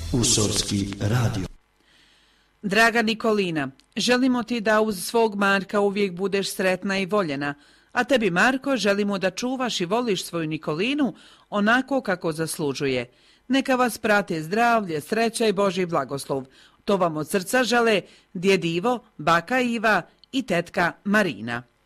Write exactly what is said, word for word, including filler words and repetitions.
Usorski radio. Draga Nikolina, želimo ti da uz svog Marka uvijek budeš sretna i voljena, a tebi, Marko, želimo da čuvaš i voliš svoju Nikolinu onako kako zaslužuje. Neka vas prate zdravlje, sreća i Božji blagoslov. To vam od srca žele djed Ivo, baka Iva i tetka Marina.